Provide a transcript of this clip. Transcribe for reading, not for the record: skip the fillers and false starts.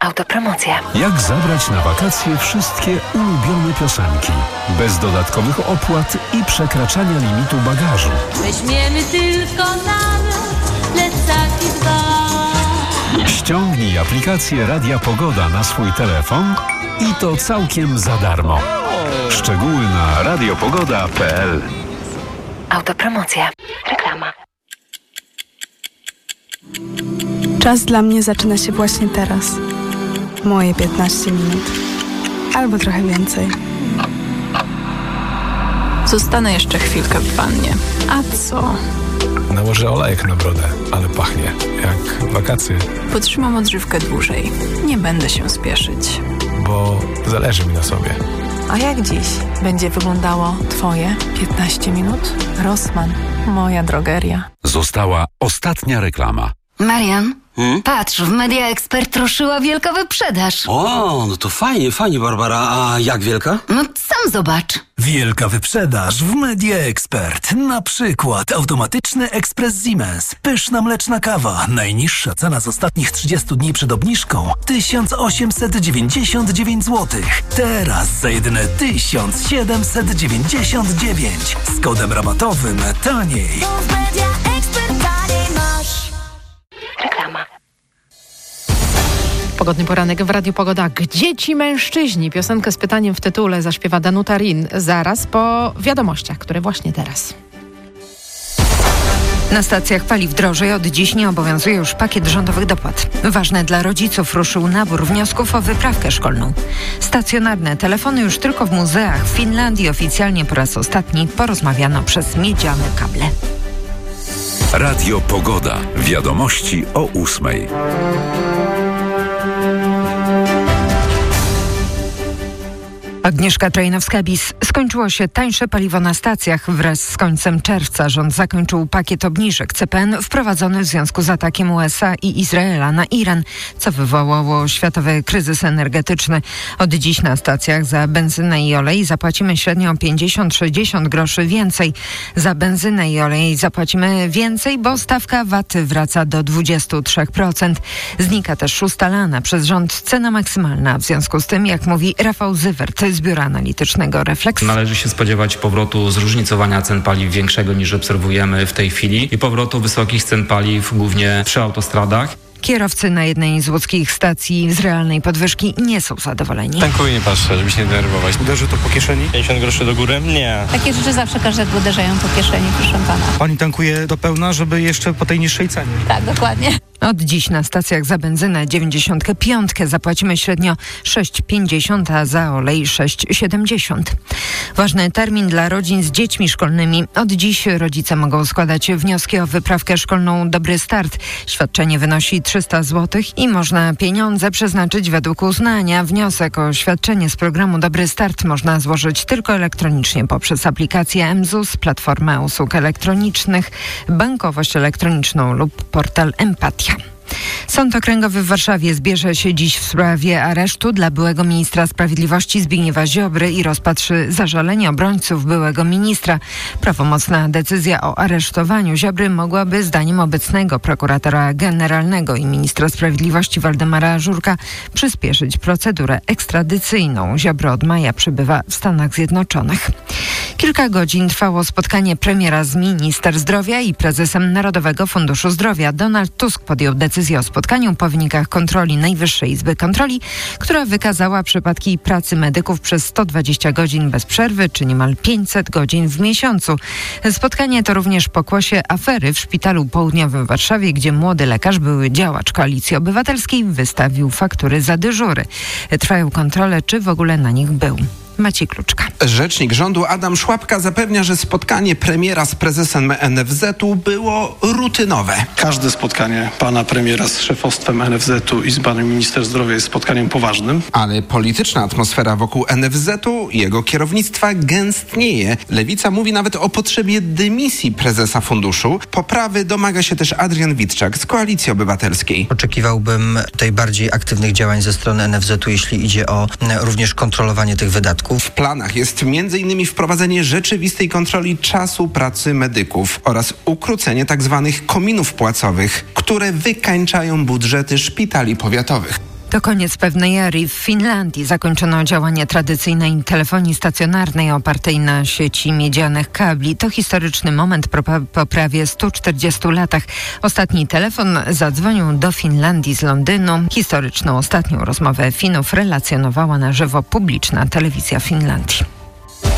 Autopromocja. Jak zabrać na wakacje wszystkie ulubione piosenki, bez dodatkowych opłat i przekraczania limitu bagażu. Weźmiemy tylko namiot, plecaki dwa. Ściągnij aplikację Radia Pogoda na swój telefon i to całkiem za darmo. Szczegóły na radiopogoda.pl. Autopromocja. Reklama. Czas dla mnie zaczyna się właśnie teraz. Moje 15 minut. Albo trochę więcej. Zostanę jeszcze chwilkę w wannie. A co? Nałożę olejek na brodę, ale pachnie jak wakacje. Potrzymam odżywkę dłużej. Nie będę się spieszyć. Bo zależy mi na sobie. A jak dziś będzie wyglądało Twoje 15 minut? Rossmann, moja drogeria. Została ostatnia reklama. Marian, patrz, w Media Expert ruszyła wielka wyprzedaż. O, no to fajnie, Barbara. A jak wielka? No sam zobacz. Wielka wyprzedaż w Media Expert. Na przykład automatyczny ekspres Siemens. Pyszna mleczna kawa. Najniższa cena z ostatnich 30 dni przed obniżką 1899 zł. Teraz za jedyne 1799. Z kodem rabatowym taniej. Reklama. Pogodny poranek w Radiu Pogoda. Gdzie ci mężczyźni? Piosenkę z pytaniem w tytule zaśpiewa Danuta Rin zaraz po wiadomościach, które właśnie teraz. Na stacjach paliw drożej od dziś nie obowiązuje już pakiet rządowych dopłat. Ważne dla rodziców ruszył nabór wniosków o wyprawkę szkolną. Stacjonarne telefony już tylko w muzeach. W Finlandii oficjalnie po raz ostatni porozmawiano przez miedziane kable. Radio Pogoda. Wiadomości o 8:00. Agnieszka Trajnowska-Bis. Skończyło się tańsze paliwo na stacjach. Wraz z końcem czerwca rząd zakończył pakiet obniżek CPN wprowadzony w związku z atakiem USA i Izraela na Iran, co wywołało światowy kryzys energetyczny. Od dziś na stacjach za benzynę i olej zapłacimy średnio 50-60 groszy więcej. Za benzynę i olej zapłacimy więcej, bo stawka VAT wraca do 23%. Znika też ustalana przez rząd cena maksymalna. W związku z tym, jak mówi Rafał Zywert z Biura Analitycznego Refleks. Należy się spodziewać powrotu zróżnicowania cen paliw większego niż obserwujemy w tej chwili i powrotu wysokich cen paliw głównie przy autostradach. Kierowcy na jednej z łódzkich stacji z realnej podwyżki nie są zadowoleni. Tankuję, nie patrzę, żeby się nie denerwować. Uderzy to po kieszeni? 50 groszy do góry? Nie. Takie rzeczy zawsze każdego uderzają po kieszeni, proszę pana. Pani tankuje do pełna, żeby jeszcze po tej niższej cenie. Tak, dokładnie. Od dziś na stacjach za benzynę 95 zapłacimy średnio 6,50, a za olej 6,70. Ważny termin dla rodzin z dziećmi szkolnymi. Od dziś rodzice mogą składać wnioski o wyprawkę szkolną Dobry Start. Świadczenie wynosi 300 zł i można pieniądze przeznaczyć według uznania. Wniosek o świadczenie z programu Dobry Start można złożyć tylko elektronicznie poprzez aplikację mZUS, platformę usług elektronicznych, bankowość elektroniczną lub portal Empatia. Sąd Okręgowy w Warszawie zbierze się dziś w sprawie aresztu dla byłego ministra sprawiedliwości Zbigniewa Ziobry i rozpatrzy zażalenie obrońców byłego ministra. Prawomocna decyzja o aresztowaniu Ziobry mogłaby, zdaniem obecnego prokuratora generalnego i ministra sprawiedliwości Waldemara Żurka, przyspieszyć procedurę ekstradycyjną. Ziobro od maja przebywa w Stanach Zjednoczonych. Kilka godzin trwało spotkanie premiera z minister zdrowia i prezesem Narodowego Funduszu Zdrowia. Donald Tusk podjął decyzję o spotkaniu po wynikach kontroli Najwyższej Izby Kontroli, która wykazała przypadki pracy medyków przez 120 godzin bez przerwy, czy niemal 500 godzin w miesiącu. Spotkanie to również pokłosie afery w Szpitalu Południowym w Warszawie, gdzie młody lekarz, były działacz Koalicji Obywatelskiej, wystawił faktury za dyżury. Trwają kontrole, czy w ogóle na nich był. Maciej Kluczka. Rzecznik rządu Adam Szłapka zapewnia, że spotkanie premiera z prezesem NFZ-u było rutynowe. Każde spotkanie pana premiera z szefostwem NFZ-u i z panem minister zdrowia jest spotkaniem poważnym. Ale polityczna atmosfera wokół NFZ-u i jego kierownictwa gęstnieje. Lewica mówi nawet o potrzebie dymisji prezesa funduszu. Poprawy domaga się też Adrian Witczak z Koalicji Obywatelskiej. Oczekiwałbym tutaj bardziej aktywnych działań ze strony NFZ-u, jeśli idzie o również kontrolowanie tych wydatków. W planach jest m.in. wprowadzenie rzeczywistej kontroli czasu pracy medyków oraz ukrócenie tzw. kominów płacowych, które wykańczają budżety szpitali powiatowych. To koniec pewnej ery. W Finlandii zakończono działanie tradycyjnej telefonii stacjonarnej opartej na sieci miedzianych kabli. To historyczny moment po prawie 140 latach. Ostatni telefon zadzwonił do Finlandii z Londynu. Historyczną ostatnią rozmowę Finów relacjonowała na żywo publiczna telewizja Finlandii.